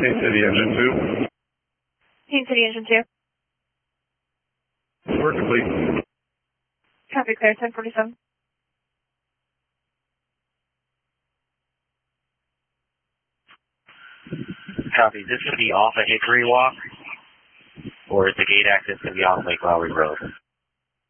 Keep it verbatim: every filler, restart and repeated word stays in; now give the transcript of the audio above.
Haines City Engine two. Haines City Engine two. We're complete. Copy, clear, ten forty-seven. Copy. This is going to be off of Hickory Walk, or is the gate access going to be off Lake Lowry Road?